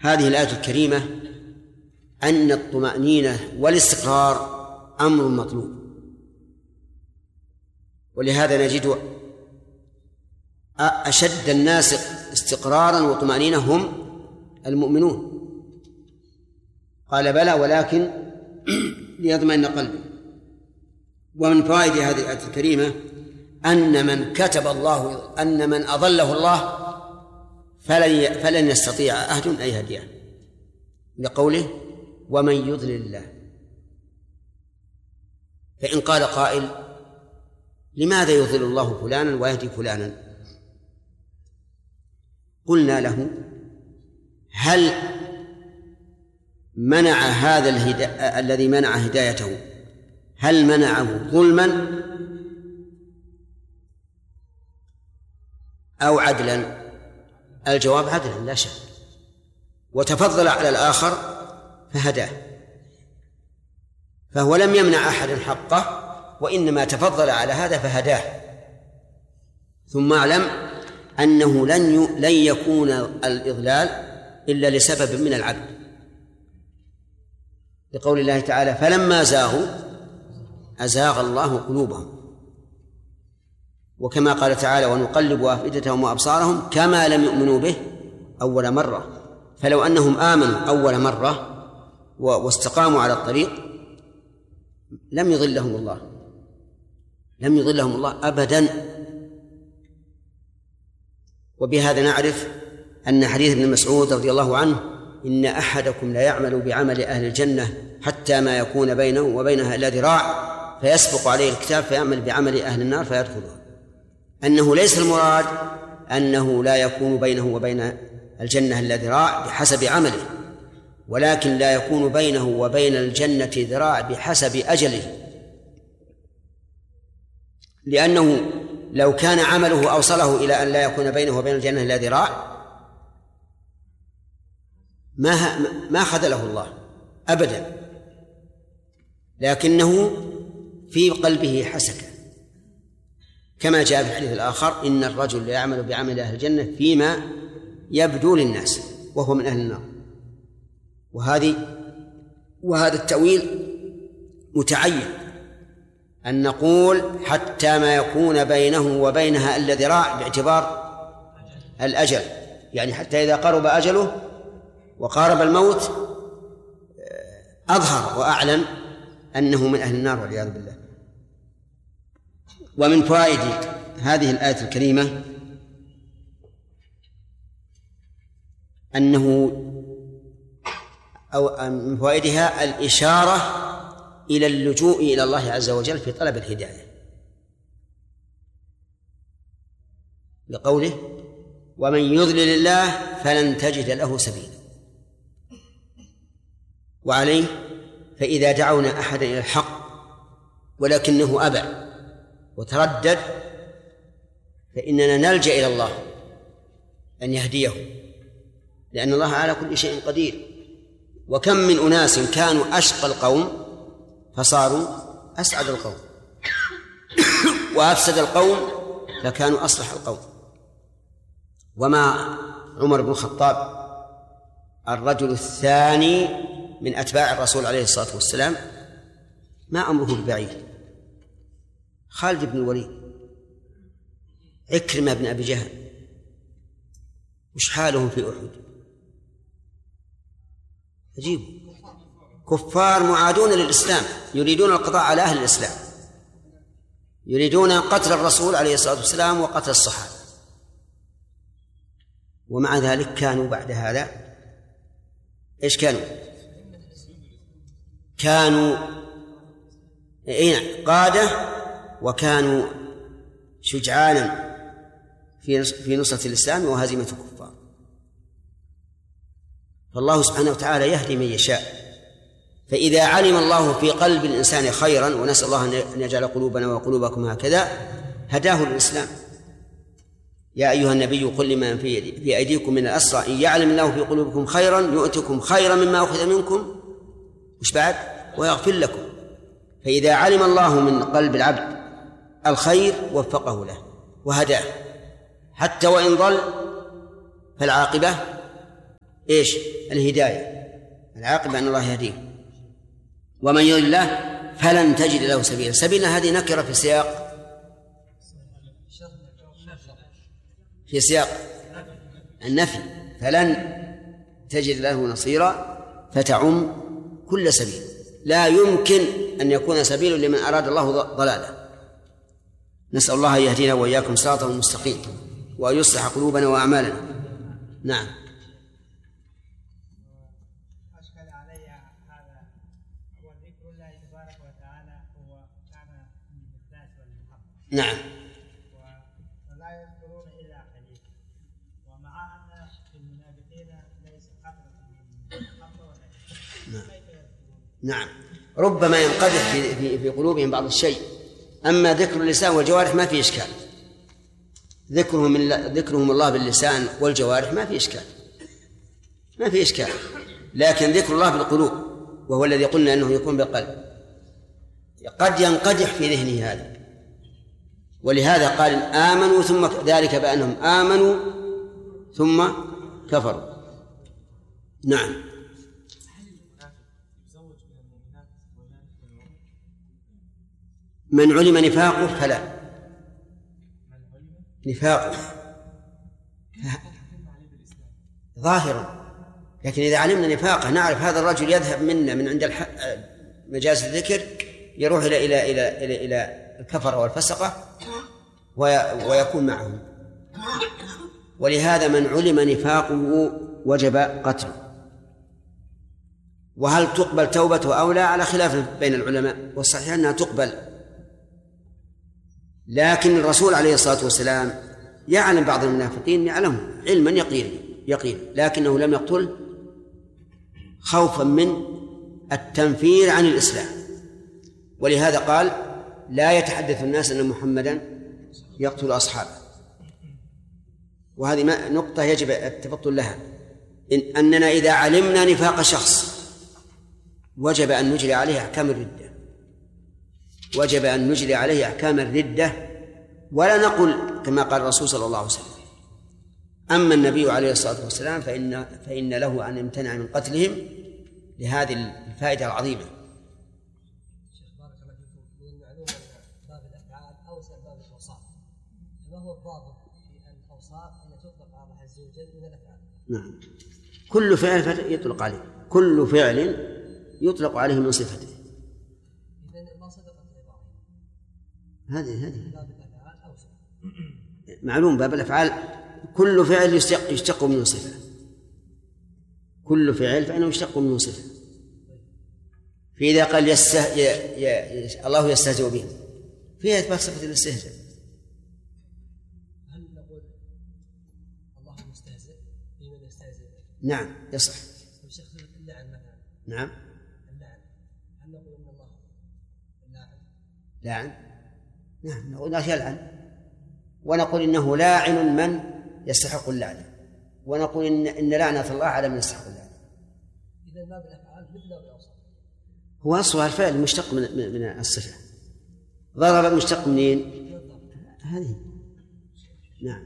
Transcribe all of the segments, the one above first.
هذه الآية الكريمة أن الطمأنينة والاستقرار أمر مطلوب، ولهذا نجد أشد الناس استقرارا وطمأنينة هم المؤمنون. قال بلى ولكن ليطمئن قلبي. ومن فوائد هذه الآية الكريمة أن من أضله الله فلن يستطيع أحد أن يهديه، لقوله ومن يضلل الله. فإن قال قائل لماذا يضل الله فلانا ويهدي فلانا؟ قلنا له هل منع هذا الذي منع هدايته هل منعه ظلما أو عدلا؟ الجواب عدلا لا شك، وتفضل على الآخر فهداه، فهو لم يمنع أحد حقه وإنما تفضل على هذا فهداه. ثم اعلم أنه لن يكون الإضلال إلا لسبب من العبد، لقول الله تعالى فلما زاغوا أزاغ الله قلوبهم، وكما قال تعالى ونقلب أفئدتهم وأبصارهم كما لم يؤمنوا به أول مرة. فلو أنهم آمنوا أول مرة واستقاموا على الطريق لم يضلهم الله أبدا. وبهذا نعرف أن حديث ابن مسعود رضي الله عنه إن أحدكم لا يعمل بعمل أهل الجنة حتى ما يكون بينه وبينها إلا ذراع فيسبق عليه الكتاب فيعمل بعمل أهل النار فيدخلها، أنه ليس المراد أنه لا يكون بينه وبين الجنة إلا ذراع بحسب عمله، ولكن لا يكون بينه وبين الجنة ذراع بحسب أجله، لأنه لو كان عمله أوصله إلى أن لا يكون بينه وبين الجنة إلا ذراع ما خذله الله أبدا، لكنه في قلبه حسكة، كما جاء في الحديث الآخر إن الرجل يعمل بعمل أهل الجنة فيما يبدو للناس وهو من أهل النار. وهذا التأويل متعين، أن نقول حتى ما يكون بينه وبينها إلا ذراع باعتبار الأجل، يعني حتى إذا قرب أجله وقارب الموت أظهر وأعلن أنه من أهل النار والعياذ بالله. ومن فوائد هذه الآية الكريمة أنه أو من فوائدها الإشارة إلى اللجوء إلى الله عز وجل في طلب الهداية، لقوله ومن يضلل الله فلن تجد له سبيلا. وعليه فإذا دعونا أحدا إلى الحق ولكنه أبى وتردد فإننا نلجأ إلى الله أن يهديه، لأن الله على كل شيء قدير. وكم من أناس كانوا أشقى القوم فصاروا أسعد القوم وأفسد القوم فكانوا أصلح القوم. وما عمر بن الخطاب الرجل الثاني من أتباع الرسول عليه الصلاة والسلام ما أمره ببعيد، خالد بن الوليد، عكرمة بن أبي جهل، وش حالهم في أحد؟ عجيب، كفار معادون للإسلام يريدون القضاء على أهل الإسلام، يريدون قتل الرسول عليه الصلاة والسلام وقتل الصحابة، ومع ذلك كانوا بعد هذا إيش كانوا قادة، وكانوا شجعانا في نصرة الإسلام وهزيمة الكفار. فالله سبحانه وتعالى يهدي من يشاء، فإذا علم الله في قلب الإنسان خيرا، ونسأل الله أن يجعل قلوبنا وقلوبكم هكذا، هداه للإسلام. يا أيها النبي قل لمن في أيديكم من الأسرى إن يعلم الله في قلوبكم خيرا يؤتكم خيرا مما أخذ منكم وش بعد ويغفر لكم. فإذا علم الله من قلب العبد الخير وفقه له وهداه، حتى وإن ضل فالعاقبة إيش؟ الهداية، العاقبة أن الله يهديه. ومن يضلل الله فلن تجد له سبيلا. سبيلا هذه نكرة في سياق النفي، فلن تجد له نصيرا فتعم كل سبيل. لا يمكن أن يكون سبيل لمن أراد الله ضلاله. نسأل الله أن يهدينا وإياكم صراطا مستقيما وأن يصلح قلوبنا وأعمالنا. نعم. أشكل علي هذا، هو ذكر الله تبارك وتعالى هو كان من الذات والمحبة. نعم. ولا يذكرون إلا قليلا، ومع أن في المنافقين ليس حقا من المحبة ولا نعم. نعم، ربما ينقدح في قلوبهم بعض الشيء. أما ذكر اللسان والجوارح ما في إشكال، ذكرهم الله باللسان والجوارح ما في إشكال، لكن ذكر الله بالقلوب وهو الذي قلنا أنه يكون بالقلب قد ينقدح في ذهنه هذا. ولهذا قال آمنوا ثم ذلك بأنهم آمنوا ثم كفروا. نعم. من علم نفاقه فلا، نفاقه ظاهرا، لكن إذا علمنا نفاقه نعرف هذا الرجل يذهب منا من عند مجالس الذكر يروح إلى الكفر والفسقة ويكون معهم. ولهذا من علم نفاقه وجب قتله. وهل تقبل توبته أو لا على خلاف بين العلماء، والصحيح أنها تقبل، لكن الرسول عليه الصلاة والسلام يعلم بعض المنافقين يعلمه علما يقين، لكنه لم يقتل خوفا من التنفير عن الإسلام. ولهذا قال لا يتحدث الناس أن محمدا يقتل أصحابه. وهذه نقطة يجب التفطن لها، أننا إذا علمنا نفاق شخص وجب أن نجري عليه أحكام الردة، ولا نقول كما قال الرسول صلى الله عليه وسلم. أما النبي عليه الصلاة والسلام فإن له أن يمتنع من قتلهم لهذه الفائدة العظيمة. شيخ بارك الله فيكم، من المعلوم أن باب الأفعال أوسع باب الأوصاف، ما هو الضابط في الأوصاف أن تطلق على الله عز وجل من الأفعال؟ نعم، كل فعل يطلق عليه، كل فعل يطلق عليه من صفته. إذن ما صدقت العبارة هذه باب الأفعال أوسع. معلوم باب الأفعال كل فعل يشتق منه صفة، كل فعل فإنه يشتق منه صفة. فإذا قال الله يستهزئ به فيها إثبات صفة الاستهزاء. هل نقول الله مستهزئ بمن يستهزئ؟ نعم يصح. الشيخ اللعن مثلا. نعم. اللعن، هل نقول إن الله لاعن؟ نعم نقول يلعن، ونقول إنه لاعن من يستحق اللعنة، ونقول إن لعنة الله على من يستحق اللعنة. إذا باب الأفعال مثل باب الأوصاف. هو أصلها الفعل مشتق من الصفة. ضرب مشتق منين؟ هذه. نعم.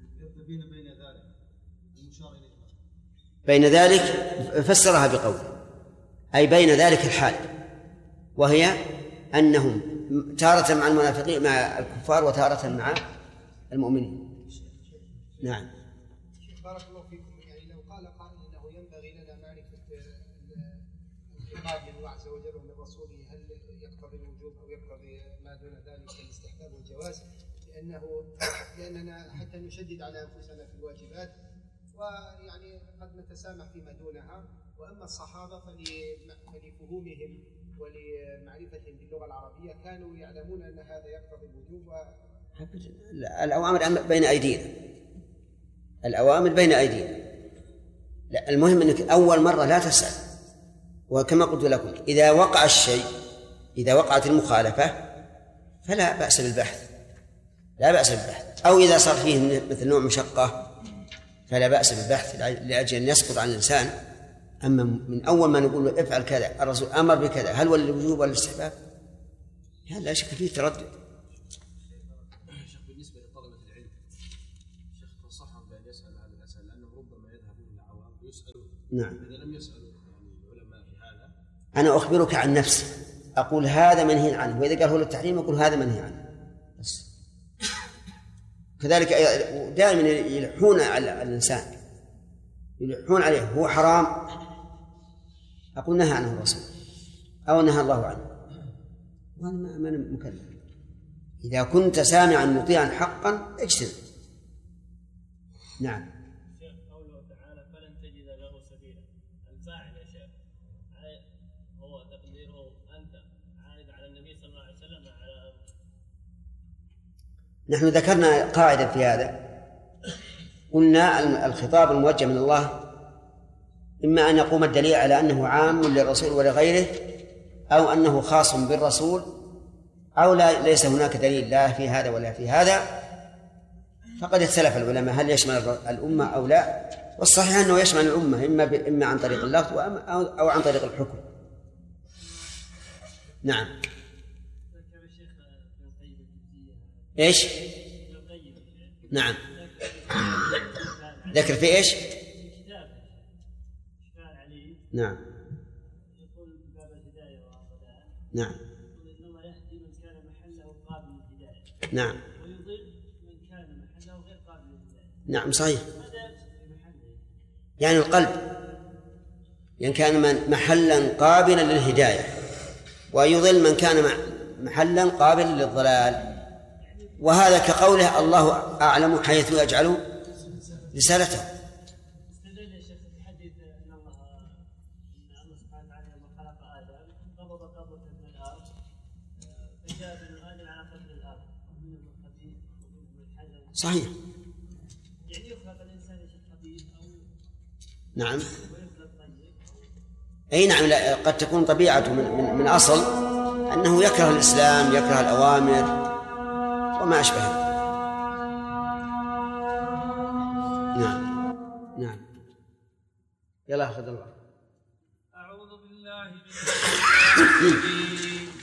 بين ذلك فسرها بقوله أي بين ذلك الحال، وهي أنهم تارة مع المنافقين مع الكفار وتارة مع المؤمنين. نعم. بارك الله فيكم. يعني لو قال قائل انه ينبغي لنا معرفه الخطاب من الله عز وجل ومن رسوله هل يقتضي الوجوب او يقتضي ما دون ذلك الاستحباب والجواز، لاننا حتى نشدد على انفسنا في الواجبات ويعني قد نتسامح فيما دونها. واما الصحابه فلفهومهم ولمعرفتهم باللغه العربيه كانوا يعلمون ان هذا يقتضي الوجوب. الأوامر بين أيدينا، الأوامر بين أيدينا. لا، المهم أنك أول مرة لا تسأل. وكما قلت لكم إذا وقع الشيء، إذا وقعت المخالفة فلا بأس بالبحث، لا بأس بالبحث. أو إذا صار فيه مثل نوع مشقة فلا بأس بالبحث لأجل أن يسقط عن الإنسان. أما من أول ما نقول له افعل كذا، الرسول أمر بكذا، هل هو الوجوب ولا الاستحباب؟ هذا لا شك فيه تردد. بالنسبة لطلبة العلم، شيخ تنصحهم بأن يسأل عن الأسئلة، لأنه ربما يذهبون إلى عوام ويسأل نعم. إذا لم يسألوا العلماء في هذا. أنا أخبرك عن نفسي، أقول هذا منهي عنه، وإذا قال هو للتحريم أقول هذا منهي عنه بس. كذلك دائما يلحون على الإنسان، يلحون عليه هو حرام، أقول نهى عنه الرسول أو نهى الله عنه، وأنا ما مكلف. إذا كنت سامعا مطيعا حقا اجتنب. نعم. قوله تعالى فلن تجد له سبيلا، الفاعل يا شيخ هو تقديره أنت عائد على النبي صلى الله عليه وسلم على. نحن ذكرنا قاعدة في هذا، قلنا الخطاب الموجه من الله إما أن يقوم الدليل على أنه عام للرسول ولغيره، أو أنه خاص بالرسول، أو ليس هناك دليل لا في هذا ولا في هذا. فقد اختلف العلماء هل يشمل الأمة أو لا، والصحيح أنه يشمل الأمة إما عن طريق اللفظ أو عن طريق الحكم. نعم. إيش؟ نعم. ذكر في إيش؟ نعم. يقول باب الهداية والضلال. نعم. إنما يهدي من كان محله قابل للهداية. نعم. ويضل من كان محله غير قابل للهداية. نعم صحيح. ماذا يقصد بمحله؟ يعني القلب، يعني كان من محلا قابلا للهداية، ويضل من كان محلا قابلا للضلال. وهذا كقوله الله أعلم حيث يجعل رسالته. استدل يا شيخ في حديث أن الله سبحانه وتعالى لما خلق آدم قبض قبضة من الأرض فجاء ابن آدم على قدر الأرض ومنه الخبيث ومنه الحزن. صحيح. يعني يخلق الإنسان يا شيخ خبيث أو نعم. ويخلق طيب. أي نعم. قد تكون طبيعته من أصل أنه يكره الإسلام، يكره الأوامر وما أشبهه. نعم. نعم. يلا أخذ الله. أعوذ بالله من الشيطان الرجيم.